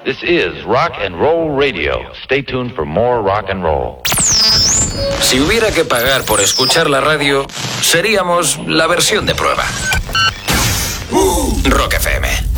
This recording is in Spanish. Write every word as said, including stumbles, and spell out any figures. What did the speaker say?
This is Rock and Roll Radio. Stay tuned for more rock and roll. Si hubiera que pagar por escuchar la radio, seríamos la versión de prueba. Rock F M.